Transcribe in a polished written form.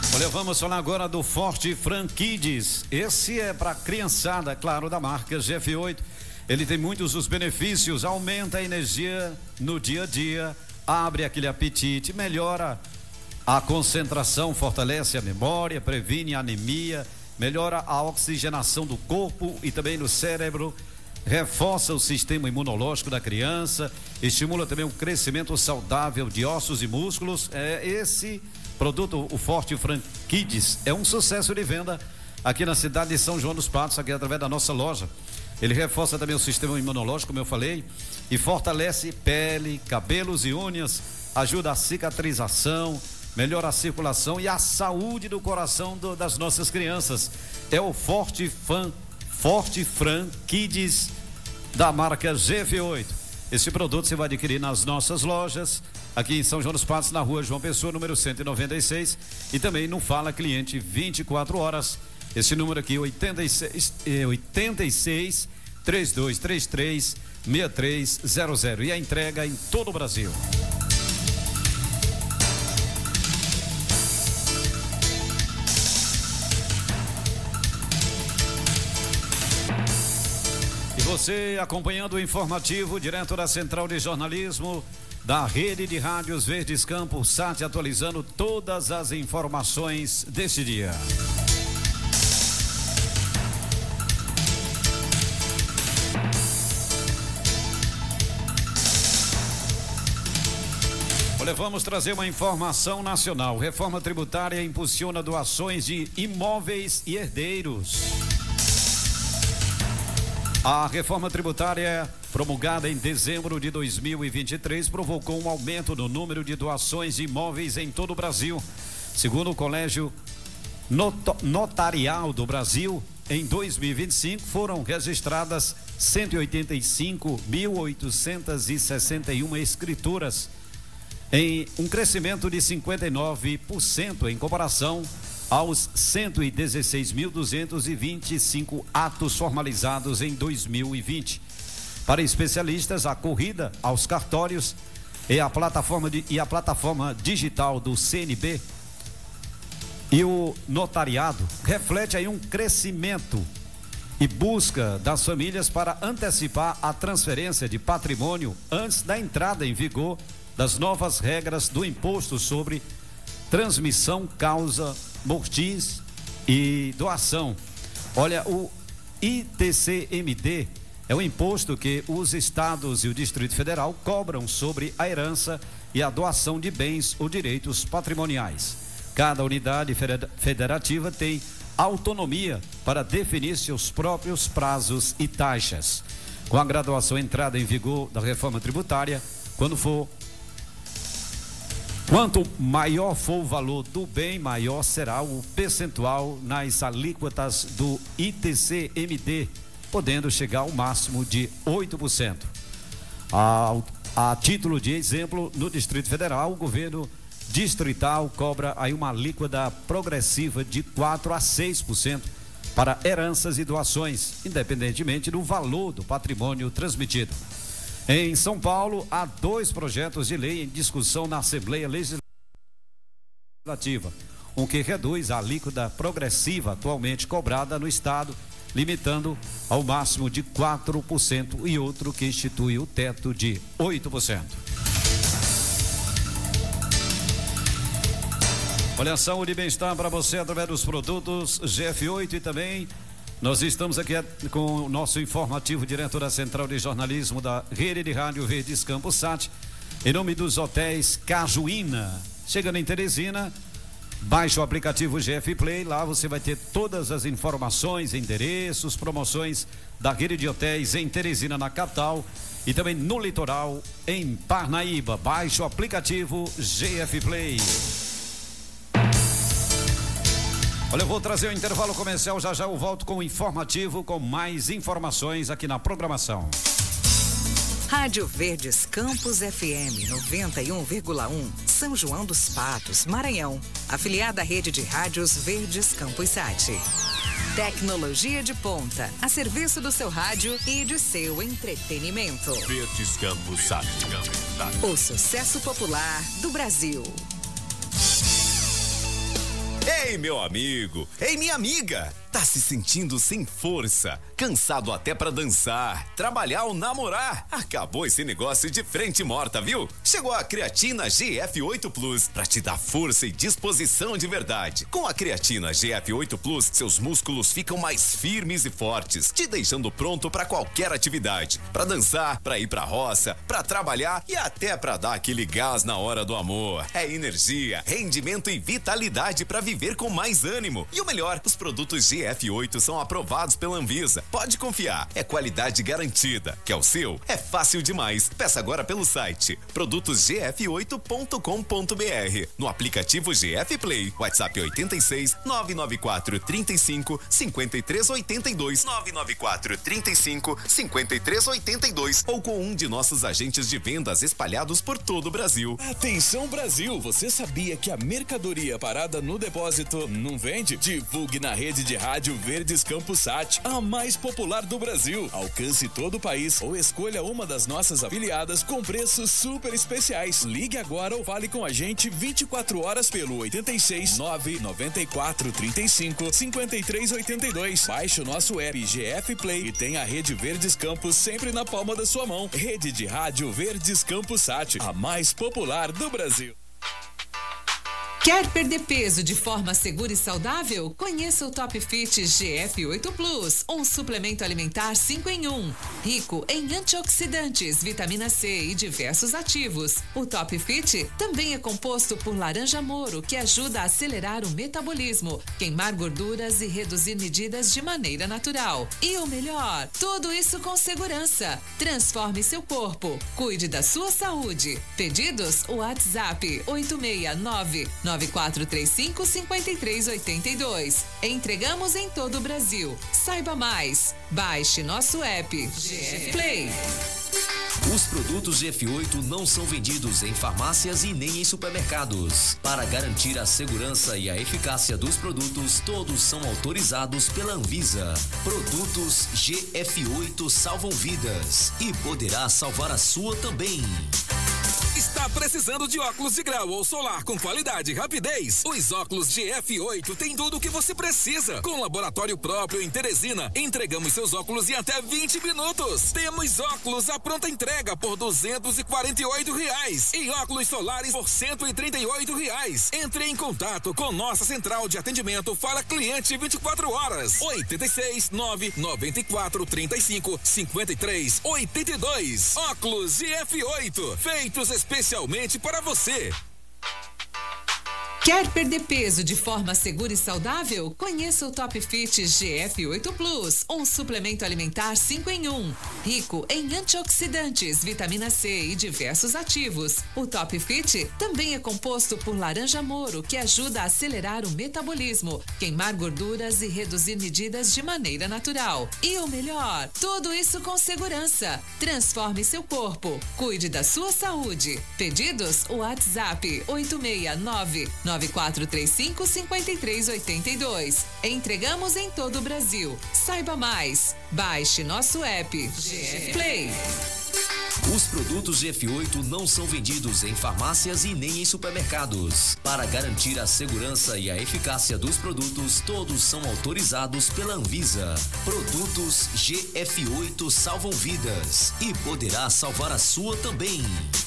Olha, vamos falar agora do Forte Franquides. Esse é para criançada, claro, da marca GF8. Ele tem muitos os benefícios, aumenta a energia no dia a dia, abre aquele apetite, melhora a concentração, fortalece a memória, previne a anemia, melhora a oxigenação do corpo e também do cérebro, reforça o sistema imunológico da criança, estimula também o crescimento saudável de ossos e músculos. Esse produto, o Forte Franquides, é um sucesso de venda aqui na cidade de São João dos Patos, aqui através da nossa loja. Ele reforça também o sistema imunológico, como eu falei, e fortalece pele, cabelos e unhas, ajuda a cicatrização, melhora a circulação e a saúde do coração das nossas crianças. É o Forte Franquides da marca GF8. Esse produto você vai adquirir nas nossas lojas, aqui em São João dos Patos, na rua João Pessoa, número 196, e também no Fala Cliente 24 horas. Esse número aqui, 86 3233 6300, e a entrega em todo o Brasil. E você acompanhando o informativo direto da Central de Jornalismo da Rede de Rádios Verdes Campos Sat, atualizando todas as informações deste dia. Olha, vamos trazer uma informação nacional. Reforma tributária impulsiona doações de imóveis e herdeiros. A reforma tributária promulgada em dezembro de 2023 provocou um aumento no número de doações de imóveis em todo o Brasil. Segundo o Colégio Notarial do Brasil, em 2025 foram registradas 185.861 escrituras, em um crescimento de 59% em comparação aos 116.225 atos formalizados em 2020. Para especialistas, a corrida aos cartórios e a plataforma digital do CNB e o notariado reflete aí um crescimento e busca das famílias para antecipar a transferência de patrimônio antes da entrada em vigor das novas regras do imposto sobre transmissão, causa, mortis e doação. Olha, o ITCMD é o imposto que os estados e o Distrito Federal cobram sobre a herança e a doação de bens ou direitos patrimoniais. Cada unidade federativa tem autonomia para definir seus próprios prazos e taxas. Com a graduação entrada em vigor da reforma tributária, quanto maior for o valor do bem, maior será o percentual nas alíquotas do ITCMD, podendo chegar ao máximo de 8%. A título de exemplo, no Distrito Federal, o governo distrital cobra aí uma alíquota progressiva de 4% a 6% para heranças e doações, independentemente do valor do patrimônio transmitido. Em São Paulo, há 2 projetos de lei em discussão na Assembleia Legislativa. Um que reduz a alíquota progressiva atualmente cobrada no estado, limitando ao máximo de 4%, e outro que institui o teto de 8%. Olha, saúde e bem-estar para você através dos produtos GF8 e também nós estamos aqui com o nosso informativo direto da Central de Jornalismo da Rede de Rádio Verdes Campos Sat, em nome dos hotéis Cajuína. Chegando em Teresina, baixe o aplicativo GF Play, lá você vai ter todas as informações, endereços, promoções da Rede de Hotéis em Teresina, na capital, e também no litoral, em Parnaíba. Baixe o aplicativo GF Play. Olha, eu vou trazer o intervalo comercial, já eu volto com o informativo, com mais informações aqui na programação. Rádio Verdes Campos FM 91,1, São João dos Patos, Maranhão. Afiliada à rede de rádios Verdes Campos Sat. Tecnologia de ponta, a serviço do seu rádio e de seu entretenimento. Verdes Campos Sat. O sucesso popular do Brasil. Ei, meu amigo! Ei, minha amiga! Tá se sentindo sem força, cansado até pra dançar, trabalhar ou namorar? Acabou esse negócio de frente morta, viu? Chegou a creatina GF8 Plus pra te dar força e disposição de verdade. Com a creatina GF8 Plus, seus músculos ficam mais firmes e fortes, te deixando pronto pra qualquer atividade. Pra dançar, pra ir pra roça, pra trabalhar e até pra dar aquele gás na hora do amor. É energia, rendimento e vitalidade pra viver com mais ânimo. E o melhor, os produtos GF8 são aprovados pela Anvisa. Pode confiar, é qualidade garantida. Quer o seu? É fácil demais. Peça agora pelo site produtosgf8.com.br, no aplicativo GF Play, WhatsApp 86 994 35 53 82 994 35 53 82 ou com um de nossos agentes de vendas espalhados por todo o Brasil. Atenção, Brasil! Você sabia que a mercadoria parada no depósito não vende? Divulgue na rede de rádio Verdes Campus Sat, a mais popular do Brasil. Alcance todo o país ou escolha uma das nossas afiliadas com preços super especiais. Ligue agora ou fale com a gente 24 horas pelo 86 994 35 53 82. Baixe o nosso app GF Play e tenha a rede Verdes Campus sempre na palma da sua mão. Rede de rádio Verdes Campus Sat, a mais popular do Brasil. Quer perder peso de forma segura e saudável? Conheça o Top Fit GF8 Plus, um suplemento alimentar 5 em 1, rico em antioxidantes, vitamina C e diversos ativos. O Top Fit também é composto por laranja moro, que ajuda a acelerar o metabolismo, queimar gorduras e reduzir medidas de maneira natural. E o melhor, tudo isso com segurança. Transforme seu corpo, cuide da sua saúde. Pedidos? WhatsApp 869-9435-5382. Entregamos em todo o Brasil. Saiba mais. Baixe nosso app GF Play. Os produtos GF8 não são vendidos em farmácias e nem em supermercados. Para garantir a segurança e a eficácia dos produtos, todos são autorizados pela Anvisa. Produtos GF8 salvam vidas e poderá salvar a sua também. Está precisando de óculos de grau ou solar com qualidade e rapidez? Os óculos GF8 têm tudo o que você precisa. Com laboratório próprio em Teresina, entregamos seus óculos em até 20 minutos. Temos óculos à pronta entrega por R$248 e óculos solares por R$138. Entre em contato com nossa central de atendimento Fala Cliente 24 horas. 86 994 35 53 82. Óculos GF8, feitos especialmente para você. Quer perder peso de forma segura e saudável? Conheça o Top Fit GF8 Plus, um suplemento alimentar 5 em 1, rico em antioxidantes, vitamina C e diversos ativos. O Top Fit também é composto por laranja moro, que ajuda a acelerar o metabolismo, queimar gorduras e reduzir medidas de maneira natural. E o melhor, tudo isso com segurança. Transforme seu corpo, cuide da sua saúde. Pedidos? WhatsApp 869-9435-5382. Entregamos em todo o Brasil. Saiba mais. Baixe nosso app GF Play. Os produtos GF8 não são vendidos em farmácias e nem em supermercados. Para garantir a segurança e a eficácia dos produtos, todos são autorizados pela Anvisa. Produtos GF8 salvam vidas e poderá salvar a sua também.